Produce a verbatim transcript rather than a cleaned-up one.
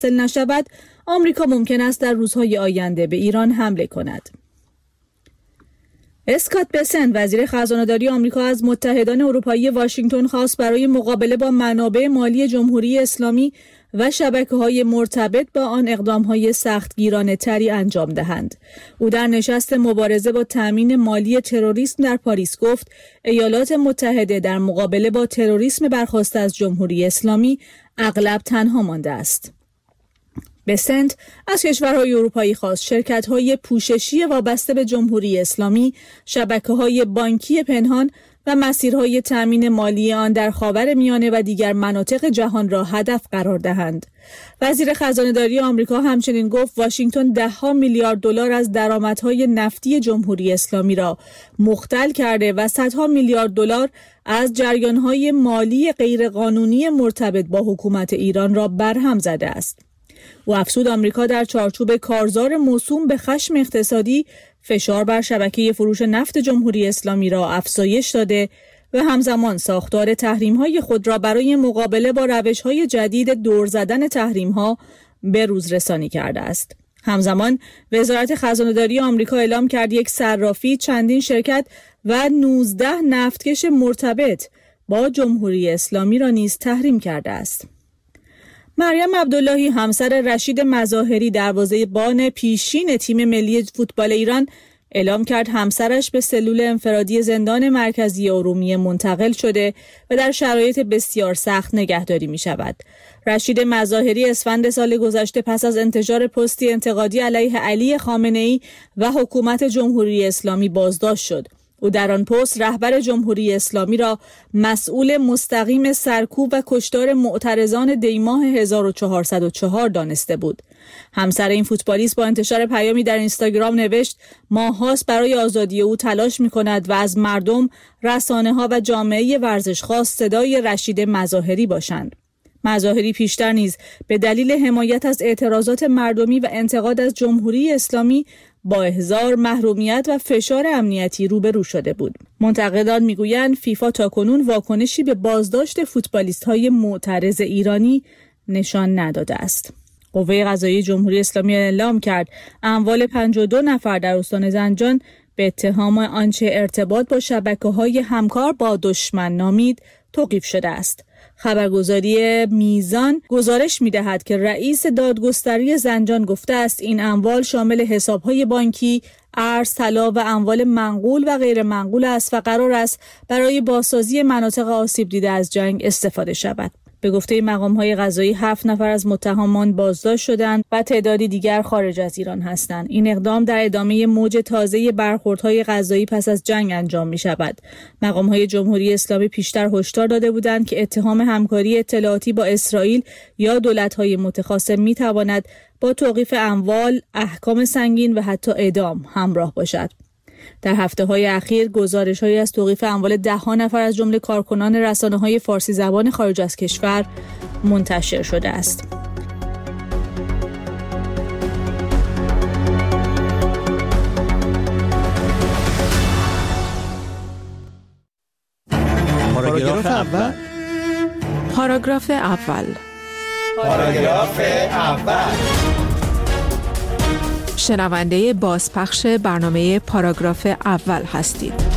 نشود، آمریکا ممکن است در روزهای آینده به ایران حمله کند. اسکات بسنت وزیر خزانه‌داری آمریکا از متحدان اروپایی واشنگتن خواست برای مقابله با منابع مالی جمهوری اسلامی و شبکه‌های مرتبط با آن اقدام‌های سختگیرانه تری انجام دهند. او در نشست مبارزه با تامین مالی تروریسم در پاریس گفت ایالات متحده در مقابله با تروریسم برخاسته از جمهوری اسلامی اغلب تنها مانده است. بسنت از کشورهای اروپایی خواست شرکت‌های پوششی وابسته به جمهوری اسلامی، شبکه‌های بانکی پنهان و مسیرهای تامین مالی آن در خاورمیانه و دیگر مناطق جهان را هدف قرار دهند. وزیر خزانه‌داری آمریکا همچنین گفت واشنگتن ده‌ها میلیارد دلار از درآمدهای نفتی جمهوری اسلامی را مختل کرده و صدها میلیارد دلار از جریان‌های مالی غیرقانونی مرتبط با حکومت ایران را برهم زده است. و افزود آمریکا در چارچوب کارزار موسوم به خشم اقتصادی فشار بر شبکه فروش نفت جمهوری اسلامی را افزایش داده و همزمان ساختار تحریم‌های خود را برای مقابله با روش‌های جدید دور زدن تحریم‌ها به روز رسانی کرده است. همزمان وزارت خزانه‌داری آمریکا اعلام کرد یک صرافی، چندین شرکت و نوزده نفتکش مرتبط با جمهوری اسلامی را نیز تحریم کرده است. مریم عبداللهی همسر رشید مظاهری دروازه‌بان پیشین تیم ملی فوتبال ایران اعلام کرد همسرش به سلول انفرادی زندان مرکزی ارومیه منتقل شده و در شرایط بسیار سخت نگهداری می شود. رشید مظاهری اسفند سال گذشته پس از انتشار پستی انتقادی علیه علی خامنه‌ای و حکومت جمهوری اسلامی بازداشت شد. او در آن پست رهبر جمهوری اسلامی را مسئول مستقیم سرکوب و کشتار معترضان دیماه هزار و چهارصد و چهار دانسته بود. همسر این فوتبالیست با انتشار پیامی در اینستاگرام نوشت ماه‌هاست برای آزادی او تلاش می‌کند و از مردم، رسانه‌ها و جامعه ورزشخواه صدای رشید مظاهری باشند. مظاهری پیشتر نیز به دلیل حمایت از اعتراضات مردمی و انتقاد از جمهوری اسلامی با احضار، محرومیت و فشار امنیتی روبرو شده بود. منتقدان میگویند فیفا تاکنون واکنشی به بازداشت فوتبالیست‌های معترض ایرانی نشان نداده است. قوه قضاییه جمهوری اسلامی اعلام کرد اموال پنجاه و دو نفر در استان زنجان به اتهام آنچه ارتباط با شبکه‌های همکار با دشمن نامید توقیف شده است. خبرگزاری میزان گزارش می‌دهد که رئیس دادگستری زنجان گفته است این اموال شامل حساب‌های بانکی، ارز، طلا و اموال منقول و غیر منقول است و قرار است برای بازسازی مناطق آسیب دیده از جنگ استفاده شود. به گفته مقام‌های قضایی هفت نفر از متهمان بازداشت شدند و تعدادی دیگر خارج از ایران هستند. این اقدام در ادامه موج تازه برخوردهای قضایی پس از جنگ انجام می‌شود. مقام‌های جمهوری اسلامی پیشتر هشدار داده بودند که اتهام همکاری اطلاعاتی با اسرائیل یا دولت‌های متخاصم می‌تواند با توقیف اموال، احکام سنگین و حتی اعدام همراه باشد. در هفته‌های اخیر گزارش‌هایی از توقیف اموال ده‌ها نفر از جمله کارکنان رسانه‌های فارسی زبان خارج از کشور منتشر شده است. پاراگراف اول. پاراگراف اول. پاراگراف اول. شنونده بازپخش برنامه پاراگراف اول هستید.